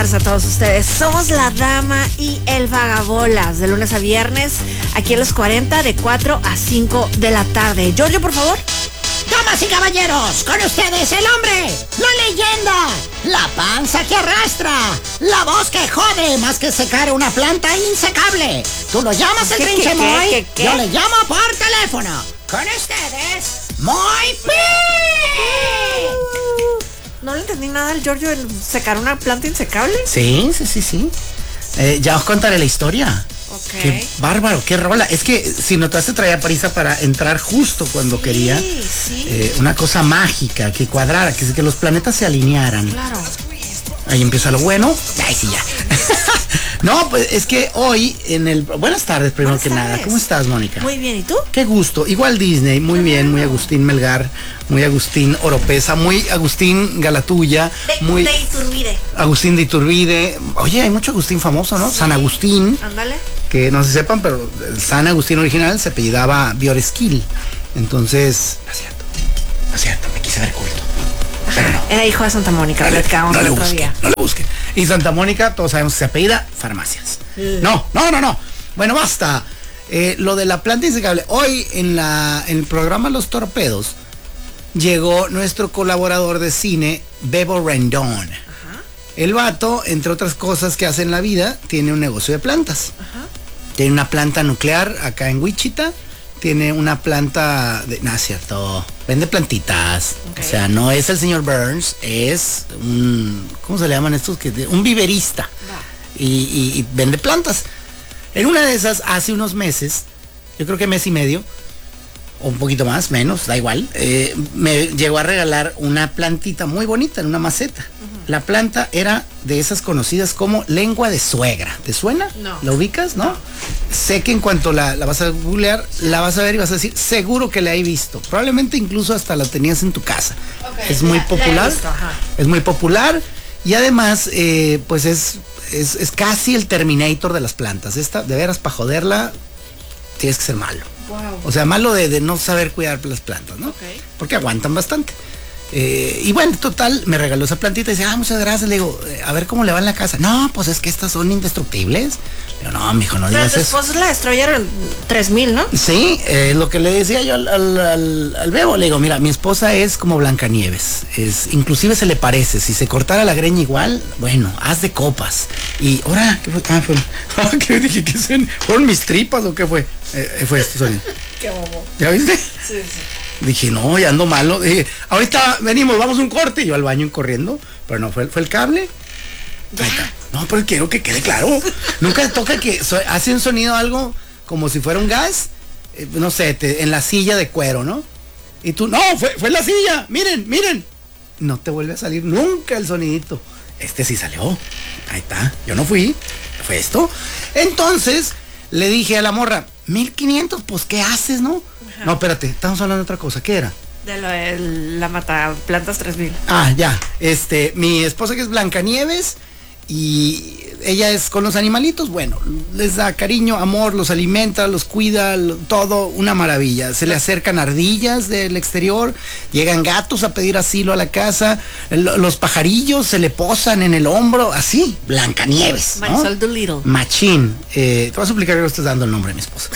tardes a todos ustedes. Somos la Dama y el Vagabolas, de lunes a viernes, aquí en los 40, de 4 a 5 de la tarde. Giorgio, por favor. Damas y caballeros, con ustedes el hombre, la leyenda, la panza que arrastra, la voz que jode más que secar una planta insecable. Tú lo llamas el trinche Moy, yo le llamo por teléfono. Con ustedes, Moy P. No le entendí nada al Giorgio, el secar una planta insecable. Sí. Ya os contaré la historia. Ok. Qué bárbaro, qué rola. Es que si notaste traía prisa para entrar justo cuando quería. Sí. Una cosa mágica, que cuadrara, que los planetas se alinearan. Claro. Ahí empieza lo bueno. Ay, sí, ya. No, pues es que hoy en el... Buenas tardes, primero que nada. ¿Cómo estás, Mónica? Muy bien, ¿y tú? Qué gusto. Igual Disney, muy bien, muy Agustín Melgar, muy Agustín Oropesa, muy Agustín Galatulla, muy... De Iturbide. Agustín de Iturbide. Oye, hay mucho Agustín famoso, ¿no? Sí. San Agustín. Ándale. Que no se sepan, pero el San Agustín original se apellidaba Bioresquil. Entonces... No es cierto, me quise ver culto. Pero no. Era hijo de Santa Mónica, platicábamos el otro día. No le busquen. Y Santa Mónica, todos sabemos que se apellida Farmacias. No. Bueno, basta. Lo de la planta insecable. Hoy en el programa Los Torpedos llegó nuestro colaborador de cine, Bebo Rendón. Ajá. El vato, entre otras cosas que hace en la vida, tiene un negocio de plantas. Ajá. Tiene una planta nuclear acá en Wichita. Tiene una planta de... No, es cierto. Vende plantitas. Okay. O sea, no es el señor Burns, es un... ¿Cómo se le llaman estos? Un viverista. Y vende plantas. En una de esas, hace unos meses, yo creo que mes y medio, o un poquito más, menos, da igual, me llegó a regalar una plantita muy bonita en una maceta. La planta era de esas conocidas como lengua de suegra. ¿Te suena? No. ¿La ubicas? ¿No? Sé que en cuanto la vas a googlear, la vas a ver y vas a decir, seguro que la he visto. Probablemente incluso hasta la tenías en tu casa. Okay, es muy popular. la he visto, ajá. Es muy popular y además, pues es casi el Terminator de las plantas. Esta, de veras, para joderla, tienes que ser malo. Wow. O sea, malo de no saber cuidar las plantas, ¿no? Okay. Porque aguantan bastante. Y bueno, total, me regaló esa plantita y dice, muchas gracias. Le digo, a ver cómo le va en la casa. No, pues es que estas son indestructibles. Le digo, no, mijo, no Pero digas eso. después la destruyeron 3,000, ¿no? Sí, lo que le decía yo al Bebo, le digo, mira, mi esposa es como Blancanieves. Inclusive se le parece. Si se cortara la greña igual, bueno, haz de copas. Y ahora, ¿qué fue? ¿Qué dije? ¿Qué son? ¿Fueron mis tripas o qué fue? Fue este sonido. Qué bobo. ¿Ya viste? Sí. Dije, no, ya ando malo. Dije, ahorita venimos, vamos a un corte. Y yo al baño corriendo, pero no, fue el cable. Ahí está. No, pero quiero que quede claro. Nunca te toca que hace un sonido algo como si fuera un gas, no sé, en la silla de cuero, ¿no? Y tú, no, fue la silla, miren. No te vuelve a salir nunca el sonidito. Este sí salió. Ahí está. Yo no fui. Fue esto. Entonces, le dije a la morra, 1,500, pues, ¿qué haces, no? Ajá. No, espérate, estamos hablando de otra cosa. ¿Qué era? De lo de la mata plantas 3,000. Ya. Mi esposa que es Blancanieves y ella es con los animalitos, bueno, les da cariño, amor, los alimenta, los cuida, todo una maravilla. Se le acercan ardillas del exterior, llegan gatos a pedir asilo a la casa, los pajarillos se le posan en el hombro, así, Blancanieves, ¿no? Marisol Doolittle. Machín. Te voy a suplicar que no estés dando el nombre de mi esposa.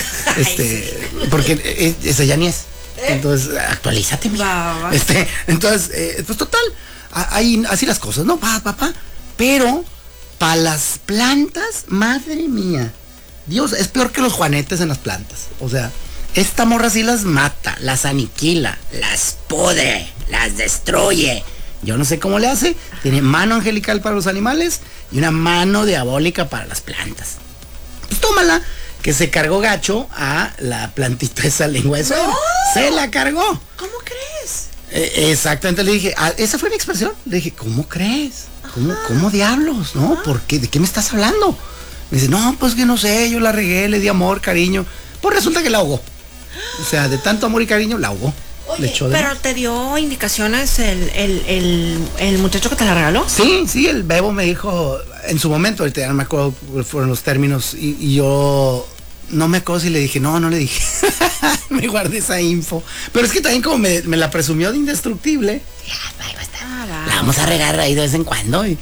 Porque esa ya ni es. Entonces, actualízate, mira. Entonces, pues total, hay así las cosas, ¿no? Papá. Pero para las plantas, madre mía, Dios, es peor que los juanetes en las plantas. O sea, esta morra sí las mata, las aniquila, las pudre, las destruye. Yo no sé cómo le hace. Tiene mano angelical para los animales y una mano diabólica para las plantas. Pues tómala, que se cargó gacho a la plantita esa lengua de suegra. ¡No! Se la cargó. ¿Cómo crees? Exactamente, le dije, esa fue mi expresión. Le dije, ¿cómo crees? ¿Cómo diablos? ¿No? ¿Por qué? ¿De qué me estás hablando? Me dice, no, pues que no sé, yo la regué, le di amor, cariño. Pues resulta que la ahogó. O sea, de tanto amor y cariño, la ahogó. Oye, pero te dio indicaciones el muchacho que te la regaló. Sí, el Bebo me dijo, en su momento, ahorita ya no me acuerdo cuáles fueron los términos, y yo no me acuerdo si le dije, no le dije. Me guardé esa info. Pero es que también como me la presumió de indestructible, la vamos a regar ahí de vez en cuando.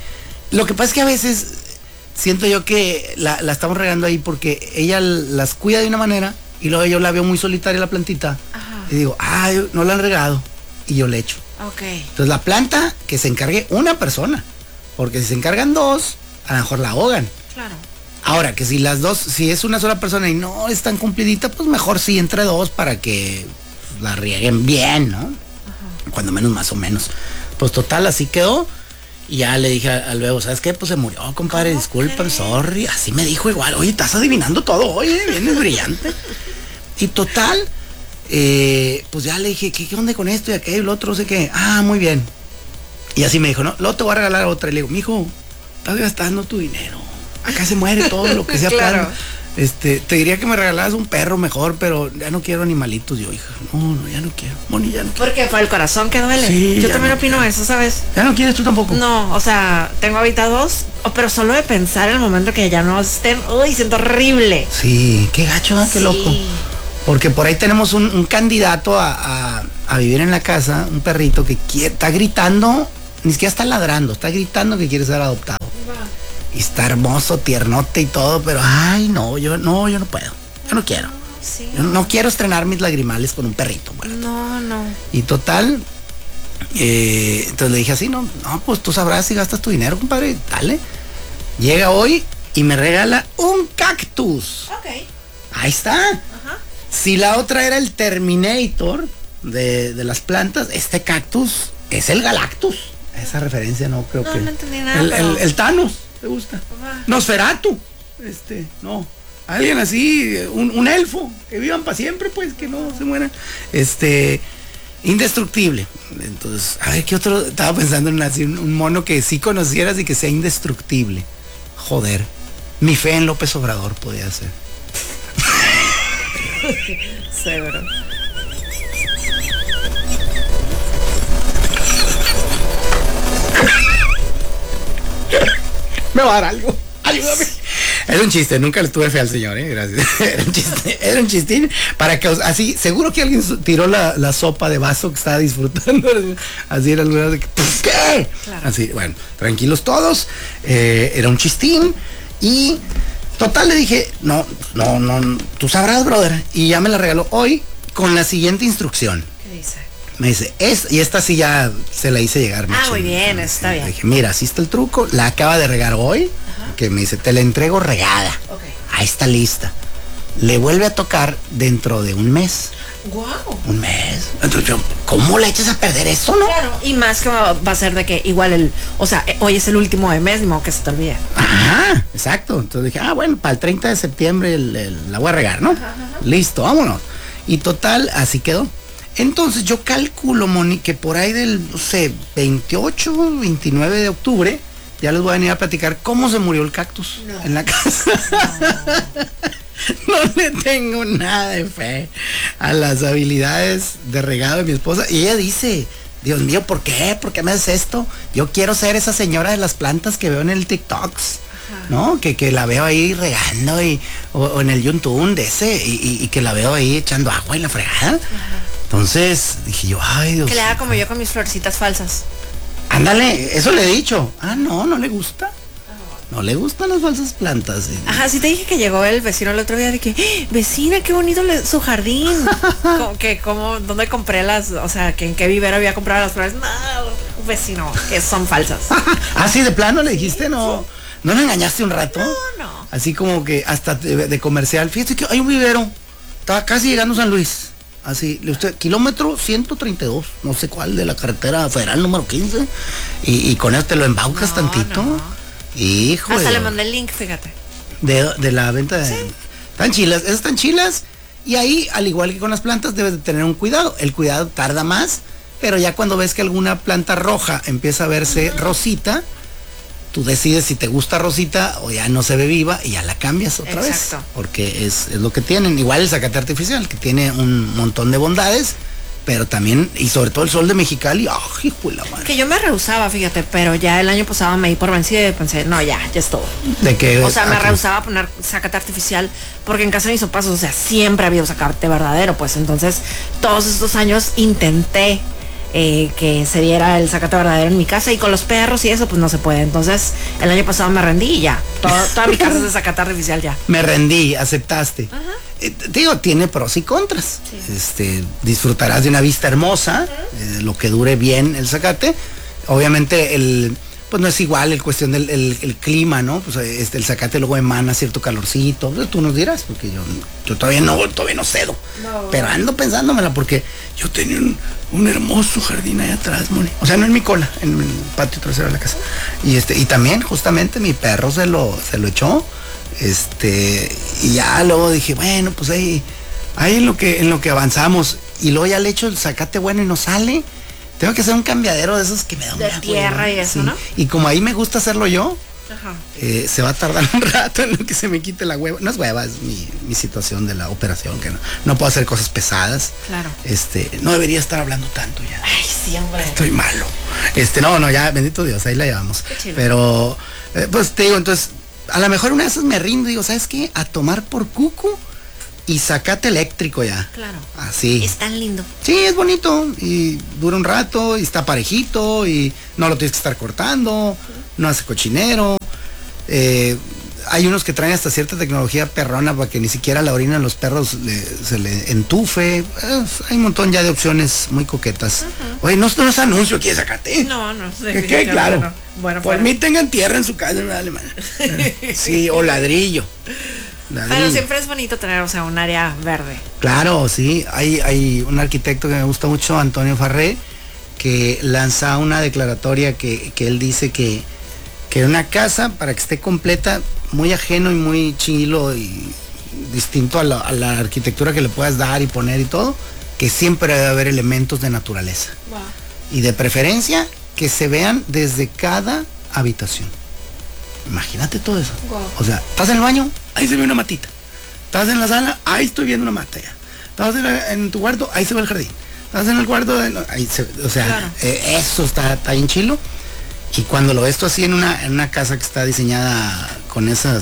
Lo que pasa es que a veces siento yo que la estamos regando ahí porque ella las cuida de una manera y luego yo la veo muy solitaria la plantita. Ajá. Y digo, no la han regado, y yo le echo. Ok. Entonces la planta, que se encargue una persona, porque si se encargan dos, a lo mejor la ahogan. Claro. Ahora, que si las dos, si es una sola persona y no es tan cumplidita, pues mejor sí entre dos para que la rieguen bien, ¿no? Ajá. Cuando menos, más o menos. Pues total, así quedó. Y ya le dije al Bebo, ¿sabes qué? Pues se murió, compadre, disculpa, sorry. Así me dijo igual, oye, estás adivinando todo, oye, vienes brillante. Y total, pues ya le dije, ¿qué onda con esto y aquello y lo otro? No sé qué. Muy bien. Y así me dijo, no, luego te voy a regalar otra. Y le digo, mijo, estás gastando tu dinero. Acá se muere todo lo que sea. Claro. Te diría que me regalaras un perro mejor, pero ya no quiero animalitos yo, hija. No, ya no quiero. Moni, ya no quiero. Porque fue el corazón que duele. Sí, yo también opino eso, ¿sabes? ¿Ya no quieres tú tampoco? No, o sea, tengo ahorita dos, pero solo de pensar en el momento que ya no estén, uy, siento horrible. Sí, qué gacho, qué loco. Porque por ahí tenemos un candidato a vivir en la casa, un perrito que está gritando, ni siquiera está ladrando, está gritando que quiere ser adoptado. Y está hermoso, tiernote y todo, pero yo no puedo, yo no quiero. Sí. Yo no quiero estrenar mis lagrimales con un perrito. Bueno. No. Y total, entonces le dije así, no, pues tú sabrás si gastas tu dinero, compadre, dale. Llega hoy y me regala un cactus. Ok. Ahí está. Ajá. Si la otra era el Terminator de las plantas, este cactus es el Galactus. Esa referencia no creo que... No entendí nada. El Thanos, ¿te gusta? Nosferatu. No. Alguien así, un elfo, que vivan para siempre, pues, que no se mueran. Indestructible. Entonces, a ver, ¿qué otro? Estaba pensando en así, un mono que sí conocieras y que sea indestructible. Joder. Mi fe en López Obrador podía ser. Seguro. Me va a dar algo. Ayúdame. Es un chiste, nunca le tuve fe al señor, gracias. Era un chistín para que así, seguro que alguien tiró la sopa de vaso que estaba disfrutando. Así era el lugar de que, ¿qué? Claro. Así, bueno, tranquilos todos. Era un chistín. Y total le dije, no, tú sabrás, brother. Y ya me la regaló hoy con la siguiente instrucción. ¿Qué dice? Me dice, y esta sí ya se la hice llegar. Muy bien, está bien. Le dije, mira, así está el truco, la acaba de regar hoy. Ajá. Que me dice, te la entrego regada. Okay. Ahí está lista. Le vuelve a tocar dentro de un mes. Wow. Un mes. Entonces yo, ¿cómo le echas a perder eso, no? Claro, y más que va a ser de que igual hoy es el último de mes, ni modo que se te olvide. Ajá, exacto. Entonces dije, bueno, para el 30 de septiembre la voy a regar, ¿no? Ajá. Listo, vámonos. Y total, así quedó. Entonces yo calculo, Moni, que por ahí del, 28, 29 de octubre, ya les voy a venir a platicar cómo se murió el cactus en la casa. No le tengo nada de fe a las habilidades de regado de mi esposa. Y ella dice, Dios mío, ¿por qué? ¿Por qué me haces esto? Yo quiero ser esa señora de las plantas que veo en el TikToks. ¿No? Que la veo ahí regando o en el YouTube de ese y que la veo ahí echando agua y la fregada. Ajá. Entonces dije yo, ay Dios. Que le haga como yo con mis florecitas falsas. Ándale, eso le he dicho. No le gusta. No le gustan las falsas plantas. Ajá, sí te dije que llegó el vecino el otro día de que, vecina, qué bonito su jardín. ¿Dónde compré o sea, que en qué vivero había comprado las flores? No, vecino, que son falsas. Sí, de plano le dijiste, no. ¿No me engañaste un rato? No. Así como que hasta de comercial. Fíjate que hay un vivero. Estaba casi llegando a San Luis. Así, kilómetro 132, no sé cuál, de la carretera federal número 15. Y con eso te lo embaucas tantito. No. Hijo. Hasta le mandé el link, fíjate. De la venta de... Sí. Esas están chilas. Y ahí, al igual que con las plantas, debes de tener un cuidado. El cuidado tarda más, pero ya cuando ves que alguna planta roja empieza a verse rosita, tú decides si te gusta rosita o ya no se ve viva y ya la cambias otra vez. Porque es lo que tienen. Igual el zacate artificial, que tiene un montón de bondades, pero también, y sobre todo el sol de Mexicali, ¡ay, hijo de la madre! Que yo me rehusaba, fíjate, pero ya el año pasado me di por vencida y pensé, no, ya es todo. ¿De qué? O sea, me rehusaba a poner zacate artificial, porque en casa de mis papás, o sea, siempre ha habido zacate verdadero, pues entonces, todos estos años intenté que se diera el zacate verdadero en mi casa, y con los perros y eso pues no se puede. Entonces el año pasado me rendí y ya, toda mi casa es de zacate artificial ya. Me rendí, aceptaste. Digo, tiene pros y contras. Sí. Disfrutarás de una vista hermosa, lo que dure bien el zacate. Obviamente pues no es igual el cuestión del el clima, ¿no? Pues el zacate luego emana cierto calorcito. Pues tú nos dirás, porque yo todavía no cedo. No. Pero ando pensándomela, porque yo tenía un hermoso jardín ahí atrás, Moni. O sea, no en mi cola, en el patio trasero de la casa. Y también, justamente, mi perro se lo echó. Y ya luego dije, bueno, pues ahí en lo que avanzamos. Y luego ya le echo el zacate bueno y no sale. Tengo que hacer un cambiadero de esos que me da de tierra, ¿no? Y eso, sí. ¿No? Y como ahí me gusta hacerlo yo, se va a tardar un rato en lo que se me quite la hueva. No es hueva, es mi situación de la operación, que no puedo hacer cosas pesadas. Claro. No debería estar hablando tanto ya. Ay, sí, hombre. Estoy malo. No, ya, bendito Dios, ahí la llevamos. Qué chido. Pero, pues te digo, entonces, a lo mejor una de esas me rindo y digo, ¿sabes qué? A tomar por cuco y zacate eléctrico ya. Claro. Así. Es tan lindo. Sí, es bonito y dura un rato y está parejito y no lo tienes que estar cortando, no hace cochinero. Hay unos que traen hasta cierta tecnología perrona para que ni siquiera la orina de los perros se le entufe. Hay un montón ya de opciones muy coquetas. Oye, no es anuncio aquí de zacate. No. ¿Qué? Claro. No. Bueno, por mí tengan tierra en su casa, no vale mal. Sí, o ladrillo. Pero siempre es bonito tener, o sea, un área verde. Claro, sí. Hay un arquitecto que me gusta mucho, Antonio Farré, que lanza una declaratoria que él dice que una casa, para que esté completa, muy ajeno y muy chilo y distinto a la arquitectura que le puedas dar y poner y todo, que siempre debe haber elementos de naturaleza. Wow. Y de preferencia que se vean desde cada habitación. Imagínate todo eso. Wow. O sea, estás en el baño, ahí se ve una matita. Estás en la sala, ahí estoy viendo una mata ya. Estás en tu cuarto, ahí se ve el jardín. Estás en el cuarto, o sea, claro. Eso está bien chilo. Y cuando lo ves tú así en una casa que está diseñada con esa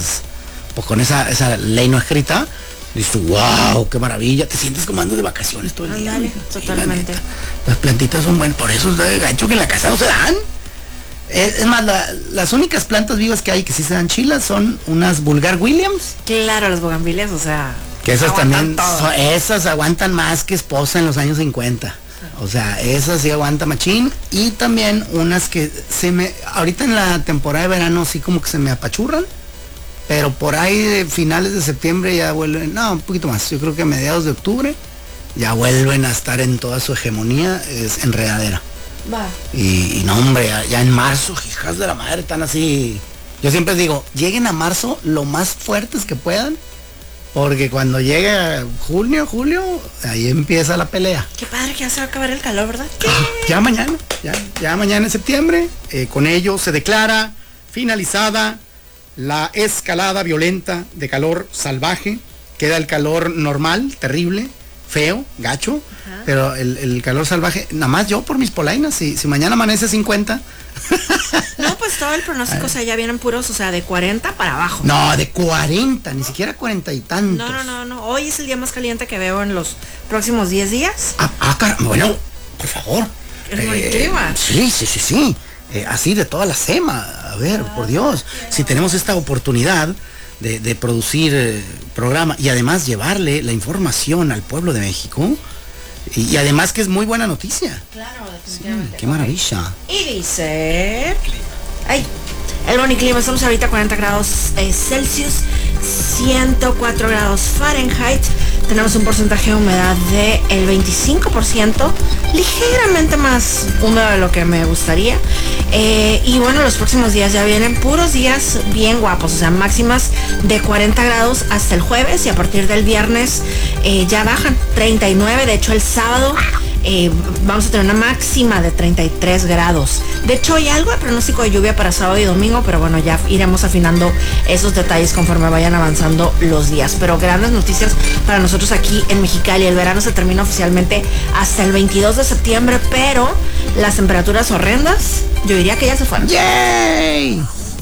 ley no escrita, dices, wow, qué maravilla, te sientes como andas de vacaciones todo el día. Totalmente. Las plantitas son buenas, por eso es de gancho que en la casa no se dan. Es más, las únicas plantas vivas que hay que sí se dan chilas son unas Vulgar Williams. Claro, las bugambilias, o sea, que esas también, esas aguantan más que esposa en los años 50. O sea, esas sí aguanta machín. Y también unas que ahorita en la temporada de verano sí como que se me apachurran, pero por ahí de finales de septiembre ya vuelven, no, un poquito más, yo creo que a mediados de octubre ya vuelven a estar en toda su hegemonía, es enredadera. Va. Y no, hombre, ya en marzo, hijas de la madre, están así. Yo siempre digo, lleguen a marzo lo más fuertes que puedan, porque cuando llegue julio, ahí empieza la pelea. Qué padre que ya se va a acabar el calor, ¿verdad? Ya mañana en septiembre, con ello se declara finalizada la escalada violenta de calor salvaje. Queda el calor normal, terrible, feo, gacho, pero el calor salvaje, nada más yo por mis polainas, si mañana amanece 50. No, pues todo el pronóstico, o sea, ya vienen puros, o sea, de 40 para abajo. No, de 40, ni siquiera 40 y tantos. No, hoy es el día más caliente que veo en los próximos 10 días. Bueno, por favor. Es muy clima. Sí. Así de toda la SEMA, a ver, por Dios, si tenemos esta oportunidad de producir programa y además llevarle la información al pueblo de México, y además que es muy buena noticia. Claro, definitivamente. Sí, qué maravilla. Y dice, el Boniclima, estamos ahorita a 40 grados Celsius, 104 grados Fahrenheit. Tenemos un porcentaje de humedad del 25%, ligeramente más húmedo de lo que me gustaría. Y bueno, los próximos días ya vienen puros días bien guapos, o sea, máximas de 40 grados hasta el jueves, y a partir del viernes ya bajan 39. De hecho, el sábado vamos a tener una máxima de 33 grados. De hecho, hay algo de pronóstico de lluvia para sábado y domingo, pero bueno, ya iremos afinando esos detalles conforme vayan avanzando los días. Pero grandes noticias para nosotros aquí en Mexicali. El verano se termina oficialmente hasta el 22 de septiembre, pero las temperaturas horrendas, yo diría que ya se fueron. ¡Yay!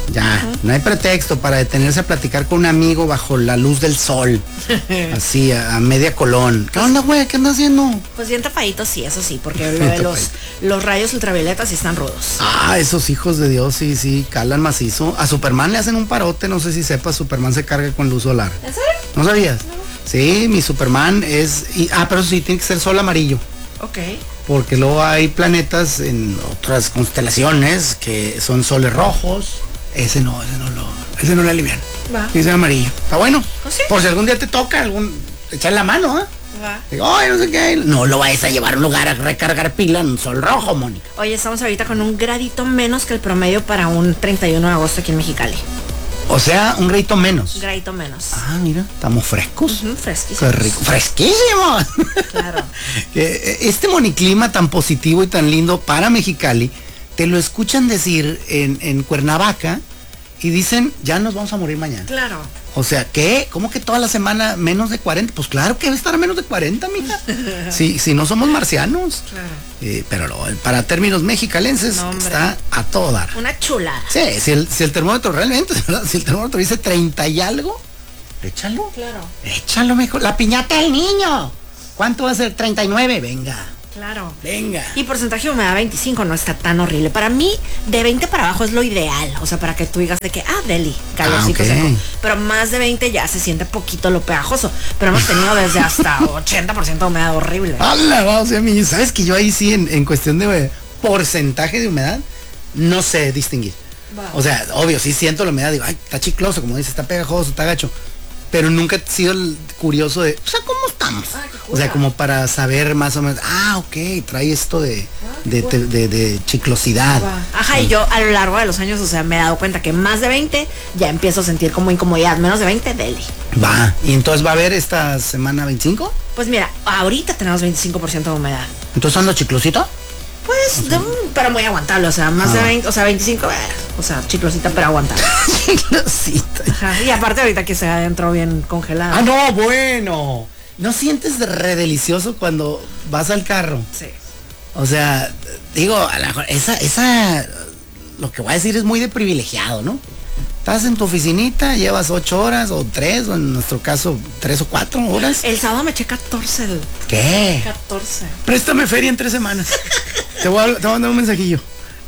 Ya, no hay pretexto para detenerse a platicar con un amigo bajo la luz del sol. Así, a media Colón. ¿Qué onda, güey? ¿Qué andas haciendo? Pues bien tapadito, sí, eso sí, porque lo de los rayos ultravioletas sí están rudos. Ah, esos hijos de Dios, sí, calan macizo. A Superman le hacen un parote, no sé si sepas, Superman se carga con luz solar. ¿En serio? ¿No sabías? No. Sí, mi Superman es... pero sí, tiene que ser sol amarillo. Ok. Porque luego hay planetas en otras constelaciones que son soles rojos. Ese no le alivian. Va. Ese es amarillo. Está bueno. ¿Oh, sí? Por si algún día te toca echar la mano, ¿eh? Va. Digo, ay, no sé qué. No lo vayas a llevar a un lugar a recargar pila en un sol rojo, Mónica. Oye, estamos ahorita con un gradito menos que el promedio para un 31 de agosto aquí en Mexicali. O sea, un gradito menos. Un gradito menos. Ah, mira, estamos frescos. Fresquísimos. Qué rico. ¡Fresquísimos! Claro. Este moniclima tan positivo y tan lindo para Mexicali, te lo escuchan decir en Cuernavaca y dicen, ya nos vamos a morir mañana. Claro. O sea, ¿qué? ¿Cómo que toda la semana menos de 40? Pues claro que debe estar a menos de 40, mija. Si no somos marcianos. Claro. Pero para términos mexicalenses, no, está a todo dar. Una chulada. Sí, si el termómetro realmente, ¿verdad? Si el termómetro dice 30 y algo, échalo. Claro. Échalo mejor. La piñata del niño. ¿Cuánto va a ser? 39, venga. Claro. Venga. Y porcentaje de humedad 25 no está tan horrible. Para mí, de 20 para abajo es lo ideal. O sea, para que tú digas de que, Deli, calorcito seco. Pero más de 20 ya se siente poquito lo pegajoso. Pero hemos tenido desde hasta 80% de humedad horrible. ¡Hala! O sea, ¿sabes que yo ahí sí, en cuestión de porcentaje de humedad, no sé distinguir? Va. O sea, obvio, sí siento la humedad, digo, ay, está chicloso, como dice, está pegajoso, está gacho. Pero nunca he sido curioso de, o sea, ¿cómo estamos? O sea, como para saber más o menos, ok, trae esto de chiclosidad. Ajá, y yo a lo largo de los años, o sea, me he dado cuenta que más de 20 ya empiezo a sentir como incomodidad, menos de 20, deli. Va, ¿y entonces va a haber esta semana 25? Pues mira, ahorita tenemos 25% de humedad. ¿Entonces anda chiclosito? Pues, pero muy aguantable, o sea, más de 20, o sea, 25, o sea, chiclosita, pero aguantable. Chiclosita. Ajá, y aparte ahorita que se adentro bien congelado. Ah, no, bueno. ¿No sientes re delicioso cuando vas al carro? Sí. O sea, digo, a lo mejor esa, lo que voy a decir es muy de privilegiado, ¿no? Estás en tu oficinita, llevas 8 horas o 3, o en nuestro caso 3 o 4 horas. El sábado me eché 14. ¿Qué? 14. Préstame feria en 3 semanas. te voy a mandar un mensajillo.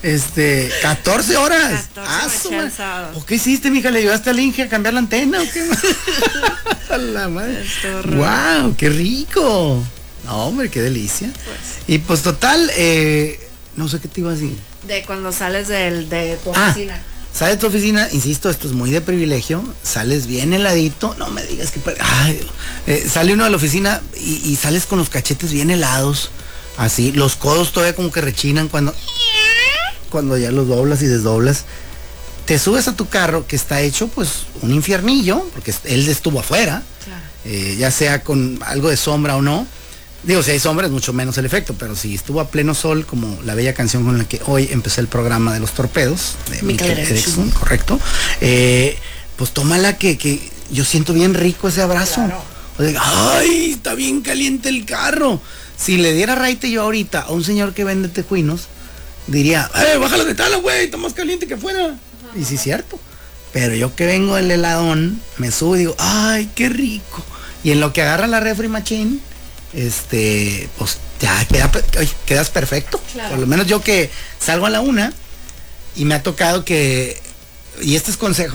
14 horas. 14 ¿O qué hiciste, mija? ¿Le llevaste al Inge a cambiar la antena o qué? A la madre. ¡Wow! ¡Qué rico! No, hombre, qué delicia. Pues. Y pues total, no sé qué te iba a decir. De cuando sales de tu oficina. Sales de tu oficina, insisto, esto es muy de privilegio, sales bien heladito, no me digas que... sale uno de la oficina y sales con los cachetes bien helados, así, los codos todavía como que rechinan cuando ya los doblas y desdoblas. Te subes a tu carro que está hecho pues un infiernillo, porque él estuvo afuera, claro. Ya sea con algo de sombra o no. Digo, si hay sombra es mucho menos el efecto, pero si estuvo a pleno sol, como la bella canción con la que hoy empecé el programa de los torpedos, de Michael Erickson, correcto, pues tómala que yo siento bien rico ese abrazo. Claro. O sea, ¡ay! Está bien caliente el carro. Si le diera raite yo ahorita a un señor que vende tejuinos, diría, baja la ventana, güey, está más caliente que afuera. Y sí es cierto. Pero yo que vengo del heladón, me subo y digo, ¡ay, qué rico! Y en lo que agarra la refri machine, pues ya quedas perfecto. Claro. Por lo menos yo que salgo a la 1 y me ha tocado que, y este es consejo,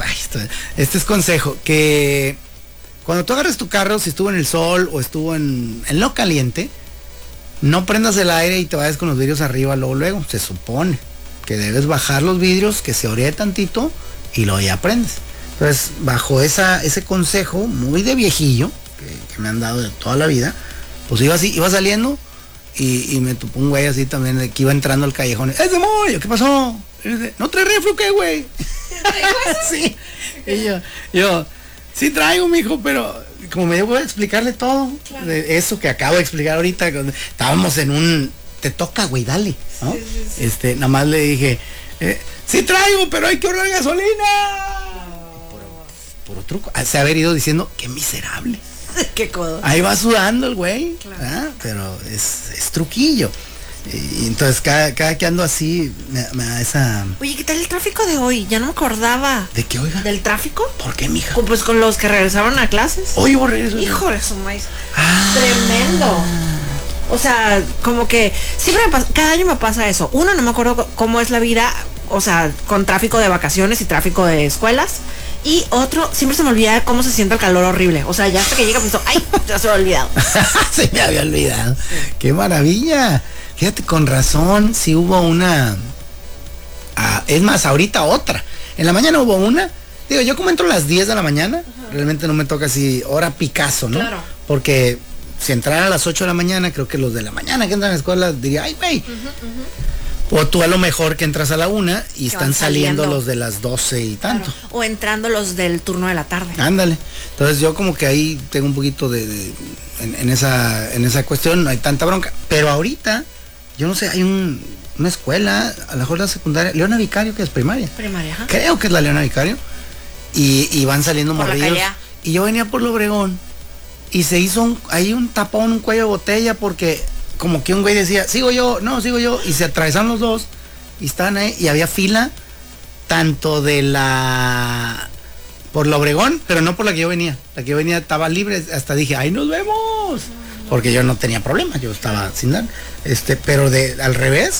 que cuando tú agarres tu carro, si estuvo en el sol o estuvo en lo caliente, no prendas el aire y te vayas con los vidrios arriba luego. Se supone que debes bajar los vidrios, que se oree tantito y luego ya prendes. Entonces, bajo ese consejo muy de viejillo que me han dado de toda la vida, pues iba saliendo y me topó un güey así también que iba entrando al callejón. ¡Es de Moyo! ¿Qué pasó? ¿No trae refri o qué, güey? Sí. Y yo, sí traigo, mijo, pero como me debo explicarle todo, claro, de eso que acabo de explicar ahorita, estábamos en un, te toca, güey, dale, ¿no? Sí. Nada más le dije, sí traigo, pero hay que ahorrar gasolina. Por otro, se haber ido diciendo, qué miserable. Qué codo. Ahí va sudando el güey, claro. Pero es truquillo. Y entonces cada que ando así me da esa... Oye, ¿qué tal el tráfico de hoy? Ya no me acordaba. ¿De qué, oiga? ¿Del tráfico? ¿Por qué, mija? Pues con los que regresaron a clases. Hoy hubo regreso. Hijo de su maíz. Tremendo. O sea, como que siempre cada año me pasa eso. Uno, no me acuerdo cómo es la vida, o sea, con tráfico de vacaciones y tráfico de escuelas. Y otro, siempre se me olvida cómo se siente el calor horrible. O sea, ya hasta que llega, pienso, ay, ya se me ha olvidado. Se me había olvidado. ¡Qué maravilla! Fíjate, con razón, sí hubo una... es más, ahorita otra. En la mañana hubo una. Digo, yo como entro a las 10 de la mañana, realmente no me toca así hora Picasso, ¿no? Claro. Porque si entrara a las 8 de la mañana, creo que los de la mañana que entran a la escuela diría, ay, güey. O tú a lo mejor que entras a la 1 y están saliendo los de las 12 y tanto. Claro. O entrando los del turno de la tarde. Ándale. Entonces yo como que ahí tengo un poquito en esa cuestión, no hay tanta bronca. Pero ahorita, yo no sé, hay una escuela, a lo mejor la secundaria, Leona Vicario, que es primaria. Primaria, ajá. Creo que es la Leona Vicario. Y van saliendo por morrillos. Y yo venía por Obregón y se hizo ahí un tapón, un cuello de botella, porque como que un güey decía, sigo yo, y se atravesaron los dos y estaban ahí y había fila tanto por la Obregón, pero no por la que yo venía. La que yo venía estaba libre, hasta dije, ¡ay, nos vemos! Porque yo no tenía problema, yo estaba sin dar. Pero al revés,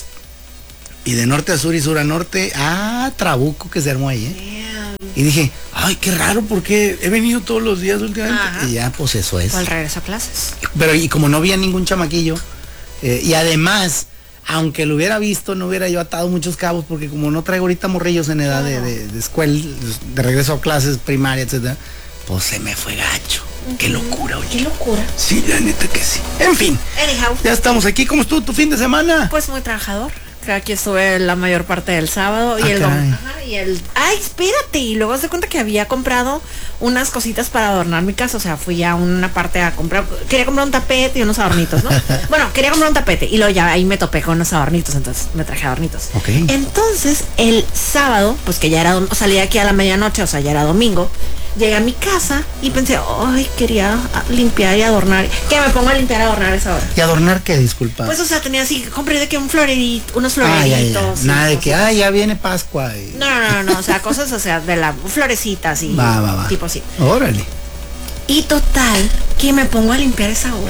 y de norte a sur y sur a norte, trabuco que se armó ahí, Y dije, ay, qué raro, porque he venido todos los días últimamente. Ajá. Y ya, pues eso es. O al regreso a clases. Pero y como no había ningún chamaquillo, y además, aunque lo hubiera visto, no hubiera yo atado muchos cabos, porque como no traigo ahorita morrillos en edad de escuela, de regreso a clases, primaria, etcétera, pues se me fue gacho. Qué locura, oye. Qué locura. Sí, la neta que sí. En fin. Anyhow. Ya estamos aquí. ¿Cómo estuvo tu fin de semana? Pues muy trabajador. Aquí estuve la mayor parte del sábado y el domingo. Ay, espérate. Y luego se cuenta que había comprado unas cositas para adornar mi casa. O sea, fui a una parte a comprar. Quería comprar un tapete y unos adornitos, ¿no? Bueno, quería comprar un tapete. Y luego ya ahí me topé con unos adornitos. Entonces me traje adornitos. Okay. Entonces, el sábado, pues que ya era, salí aquí a la medianoche, o sea, ya era domingo. Llegué a mi casa y pensé, ay, quería limpiar y adornar. ¿Qué me pongo a limpiar y adornar a esa hora? ¿Y adornar qué? Disculpa. Pues, o sea, tenía así, compré de que unos floreritos. Nada de que, ya viene Pascua. No, o sea, cosas, o sea, de florecitas y va. tipo así. Órale. Y total, que me pongo a limpiar esa hora.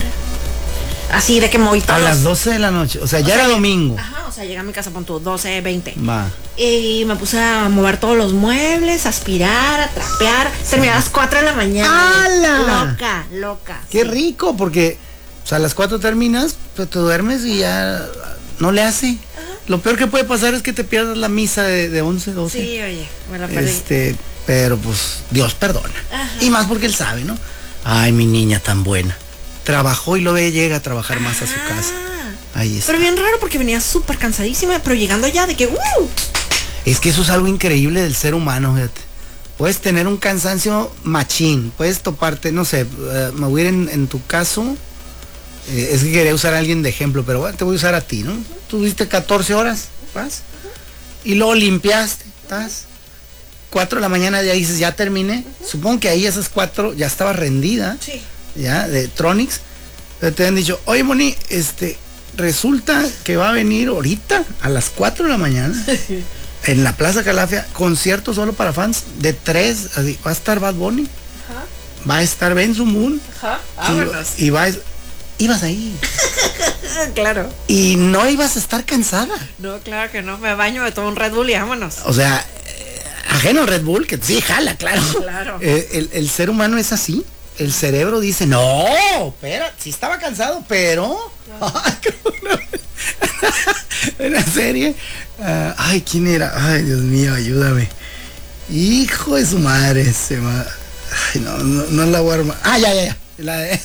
Así de que me voy todos. A las 12 de la noche, o sea, ya era domingo. Ajá, o sea, llegué a mi casa, pon tú, 12, 20. Va. Y me puse a mover todos los muebles, a aspirar, a trapear. Terminé a las 4 de la mañana. ¡Hala! Loca. Qué rico, porque, o sea, a las 4 terminas, pero te duermes y ya no le hace. Ajá. Lo peor que puede pasar es que te pierdas la misa de 11, 12. Sí, oye, me la perdí. Pero pues, Dios perdona. Ajá. Y más porque él sabe, ¿no? Ay, mi niña tan buena. Trabajó y luego llega a trabajar más a su casa. Ahí está. Pero bien raro porque venía súper cansadísima, pero llegando ya de que Es que eso es algo increíble del ser humano, fíjate. Puedes tener un cansancio machín, puedes toparte, no sé, me voy a ir en tu caso, es que quería usar a alguien de ejemplo, pero bueno, te voy a usar a ti, ¿no? Tuviste 14 horas, ¿vas? Y luego limpiaste, ¿estás? 4 de la mañana ya dices, ya terminé. Supongo que ahí esas 4 ya estaba rendida. Sí. Ya, de Tronix, pero te han dicho, oye Moni, resulta que va a venir ahorita a las 4 de la mañana en la Plaza Calafia, concierto solo para fans de 3, así, va a estar Bad Bunny, ajá, va a estar Benzo Moon, ajá, ibas ahí. Claro. Y no ibas a estar cansada. No, claro que no, me baño, me tomo un Red Bull y vámonos. O sea, ajeno al Red Bull, que sí, jala, claro. Claro. El ser humano es así. El cerebro dice, no, espera, sí estaba cansado, pero... Una serie. Ay, ¿quién era? Ay, Dios mío, ayúdame. Hijo de su madre. Ay, no la voy a armar. Ya. La de...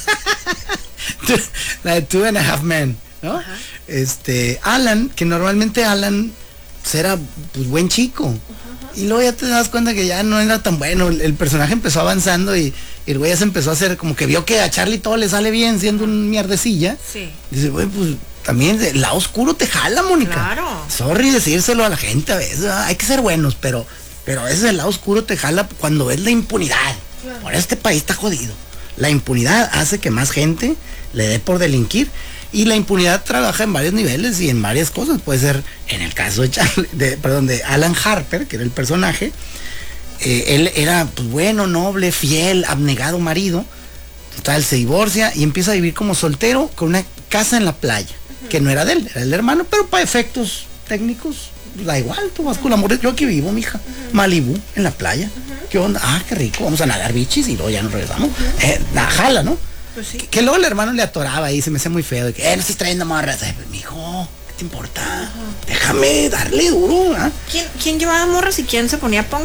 la de Two and a Half Men, ¿no? Ajá. Alan, que normalmente Alan era pues buen chico. Ajá. Y luego ya te das cuenta que ya no era tan bueno. El personaje empezó avanzando y el güey ya se empezó a hacer como que vio que a Charlie todo le sale bien siendo un mierdecilla. Sí. Dice, güey, pues también el lado oscuro te jala, Mónica. Claro. Sorry decírselo a la gente a veces. Hay que ser buenos, pero a veces el lado oscuro te jala cuando ves la impunidad. Claro. Ahora este país está jodido. La impunidad hace que más gente le dé por delinquir. Y la impunidad trabaja en varios niveles y en varias cosas. Puede ser, en el caso de Alan Harper, que era el personaje, él era pues, bueno, noble, fiel, abnegado marido. Total, se divorcia y empieza a vivir como soltero con una casa en la playa, que no era de él, era el hermano, pero para efectos técnicos, da igual, tú vas con la morra. Yo aquí vivo, mija, Malibú, en la playa. ¿Qué onda? Ah, qué rico, vamos a nadar bichis y luego ya nos regresamos. Jala, ¿no? Pues sí. Que luego el hermano le atoraba ahí, se me hacía muy feo, de que, no estés trayendo morras. Mijo, ¿qué te importa? Déjame darle duro, ¿eh? ¿Quién llevaba morras y quién se ponía punk?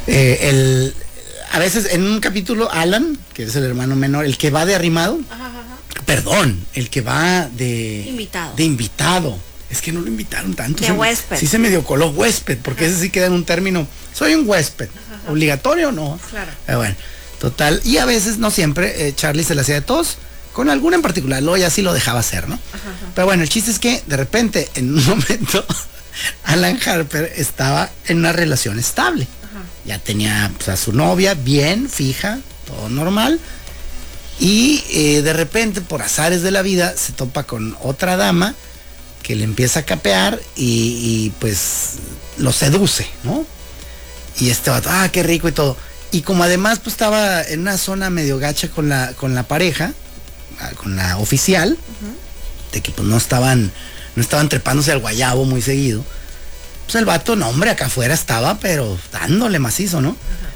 A veces en un capítulo, Alan, que es el hermano menor, el que va de arrimado, perdón, el que va de invitado. Es que no lo invitaron tanto. De huésped. Sí se medio coló huésped, porque ese sí queda en un término, soy un huésped, obligatorio o no. Claro. Bueno, total, y a veces, no siempre, Charlie se la hacía de todos, con alguna en particular, luego ya sí lo dejaba hacer, ¿no? Pero bueno, el chiste es que de repente, en un momento, Alan Harper estaba en una relación estable. Ya tenía pues, a su novia bien, fija, todo normal. Y de repente, por azares de la vida, se topa con otra dama que le empieza a capear y pues lo seduce, ¿no? Y este vato, qué rico y todo. Y como además pues estaba en una zona medio gacha con la pareja, con la oficial, de que pues no estaban trepándose al guayabo muy seguido. Pues el vato, no hombre, acá afuera estaba, pero dándole macizo, ¿no?